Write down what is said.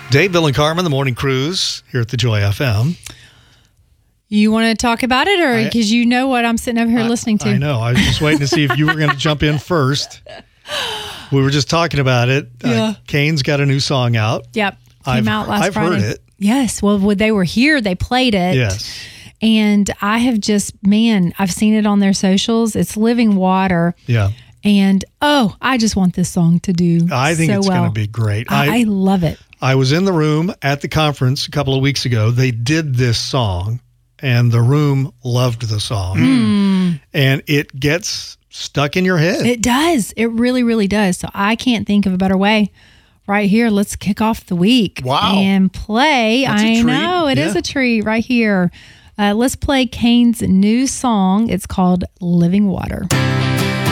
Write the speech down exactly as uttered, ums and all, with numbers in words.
Dave, Bill, and Carmen, the Morning Cruise here at the Joy F M. You want to talk about it, or because you know what I'm sitting over here I, listening to? I know. I was just waiting to see if you were going to jump in first. We were just talking about it. Yeah. Uh, Kane's got a new song out. Yep. Came I've, out last I've Friday. heard it. Yes. Well, when they were here, they played it. Yes. And I have just, man, I've seen it on their socials. It's Living Water. Yeah. And, oh, I just want this song to do I think so it's well. going to be great. I, I love it. I was in the room at the conference a couple of weeks ago. They did this song, and the room loved the song. Mm. And it gets stuck in your head. It does. It really, really does. So I can't think of a better way. Right here, let's kick off the week. Wow. And play. That's a I treat. know, it Yeah. is a treat right here. Uh, let's play Kane's new song. It's called Living Water.